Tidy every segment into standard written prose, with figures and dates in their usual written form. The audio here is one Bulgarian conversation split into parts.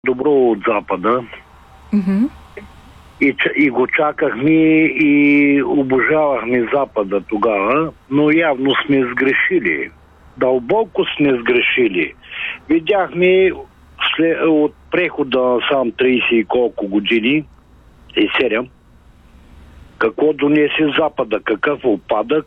добро от Запада. Mm-hmm. И го чакахме и обожавахме Запада тогава, но явно сме сгрешили. Дълбоко сме сгрешили. Видяхме от прехода сам 30 и колко години, и 7, какво донесе Запада, какъв опадък,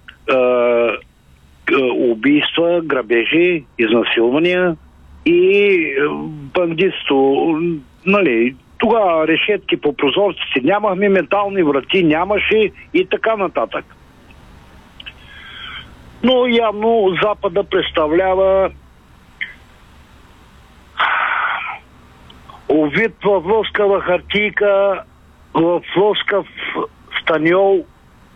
убийства, грабежи, изнасилвания и бандитство. Нали, тогава решетки по прозорците нямахме, метални врати нямаше и така нататък. Но явно Запада представлява овит във лъскава хартийка, в лъскав станьол,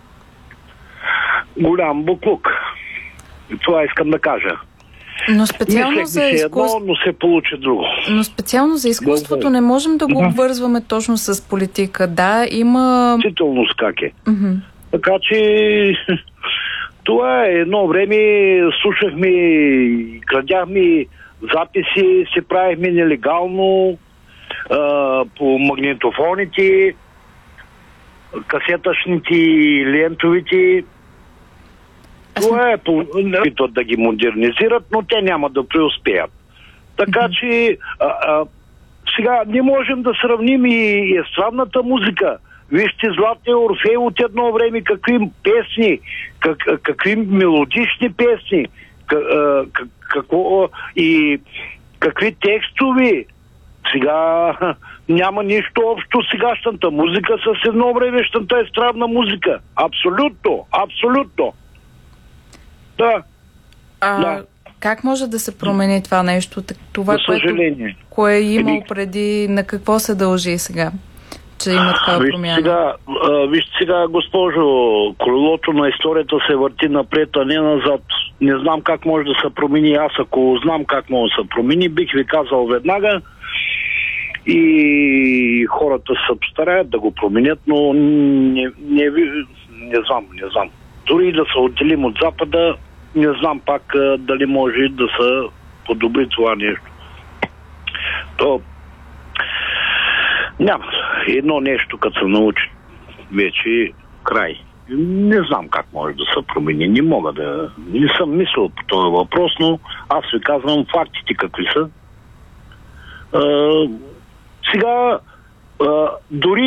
голям буклук. Това искам да кажа. Но специално за изкуството, но се получи друго. Но специално за изкуството не можем да го обвързваме точно с политика. Да, има... Действителност как е. Mm-hmm. Така че това е едно време, слушахме, крадяхме записи, се правихме нелегално по магнитофоните, касетъчните и лентовите. Това е да ги модернизират, но те няма да преуспеят. Така че сега не можем да сравним и естрадната музика. Вижте Златния Орфей от едно време, какви песни, какви мелодични песни, и какви текстови. Сега няма нищо общо сегашната музика с едно времещата естрадна музика. Абсолютно, абсолютно. Да. Да. Как може да се промени това нещо? Това, за съжаление. Кое е имало преди, на какво се дължи сега, че има такава промяна? Вижте сега, госпожо, колелото на историята се върти напред, а не назад. Не знам как може да се промени. Аз ако знам как може да се промени, бих ви казал веднага. И хората се постараят да го променят, но не знам. Дори да се отделим от Запада, не знам пак дали може да се подобри това нещо. То няма. Едно нещо, като се научи, вече край. Не знам как може да се промени. Не съм мислил по този въпрос, но аз ви казвам фактите какви са. Сега дори